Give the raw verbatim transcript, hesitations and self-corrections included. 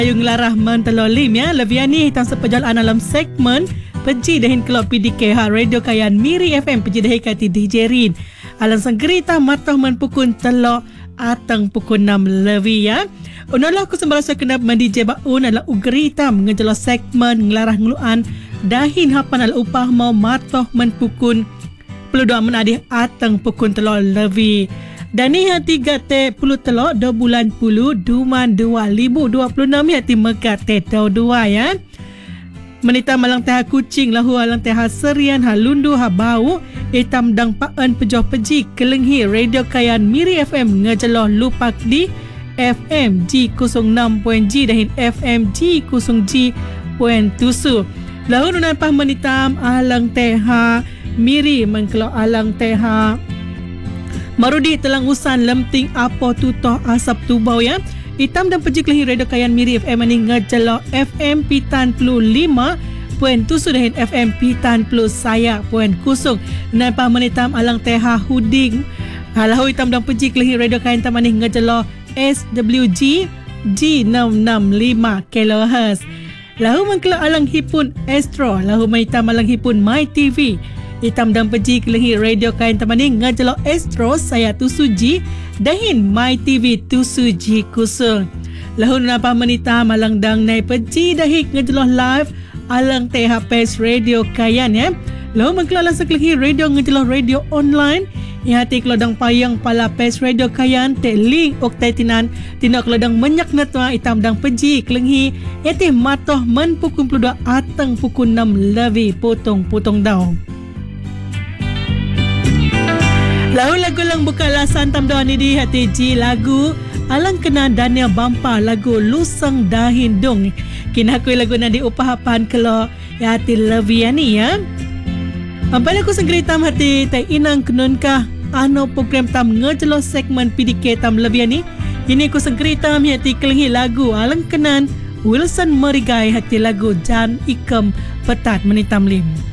Ayung larah mentalolim ya. Leviani hitam sepejalan dalam segmen Peji dahin kelop P D K ha Radio Kayan Miri F M peji dahi kati D J Rin. Alang sanggerita matoh men pukun telok atang pukun enam levi ya. Unolah aku sembara saya kena men D J Baun adalah ugerita mengejelas segmen ngelarah ngeluan dahin hapan al upah mau matoh men pukun peluduk menadih atang pukun telok levi. Dan ni hati gate puluh telok dua bulan puluh duman dua ribu dua puluh enam hati megate tau dua ya. Menita malang teh kucing lahu alang teh serian ha lundu ha bau hitam dang paan pejoh peji kelenghi Radio Kayan Miri F M ngejeloh lupak di F M G nol enam titik G dahin F M G nol G point tujuh. Lahu nunan pah menitam alang teh ha Miri mengkelo alang teh ha marudi telang usan lemting apo tutoh asap tubau ya. Hitam dan peji kelahi Radio Kayan Miri F M ini ngejelok F M Pitan Plus lima poin tujuh dahin F M Pitan Plus saya poin kusung. Nampak menitam alang teha huding. Halahu hitam dan peji kelahi Radio Kayan Tamani ngejelok S W G G enam enam lima kilohertz. Lahu mengkelak alang hipun Astro. Lahu menitam alang hipun My T V. Hitam dan peji kelahi Radio Kayan Tamani ngejelok Astro saya tujuh G dahin My T V tujuh G kusung. Lahu napa menita malang dang nai peji dahi ngejelok live alang T H P S Radio Kayan ya. Lahu mengkelala sekelahi radio ngejelok radio online. Ya hati kelodang payang pala P S Radio Kayan te link ok tinan tindak kelodang menyak natwa hitam dang peji kelenghi yati matoh men pukul dua atang pukul enam levi potong-potong daun. Lagu lagu lang buka lasan tam doan ni di hati ji lagu alang kena Daniel Bampa lagu Lusang Dahin Dong. Kina aku lagu nadi upahapan kelo ya hati Leviani ya. Apa aku sengkeri tam hati tai inang kenun kah ano program tam ngejelo segmen P D K tam Leviani. Ini aku sengkeri tam hati kelengi lagu alang kenan Wilson Merigai hati lagu Jan Ikem Petat Menitam Lim.